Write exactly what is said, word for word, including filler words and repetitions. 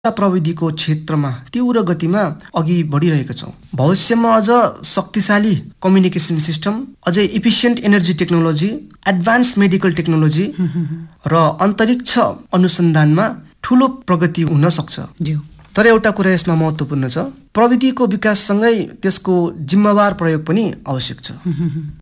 प्रविधिको क्षेत्रमा तीव्र गतिमा अघि बढिरहेका छौँ। भविष्यमा अझ शक्तिशाली कम्युनिकेसन सिस्टम, अझै efficient energy technology, advance medical technology र अन्तरिक्ष अनुसन्धानमा ठूलो प्रगति हुन सक्छ। तर एउटा कुरा यसमा महत्त्वपूर्ण छ, प्रविधिको विकाससँगै त्यसको जिम्मेवार प्रयोग पनि आवश्यक छ।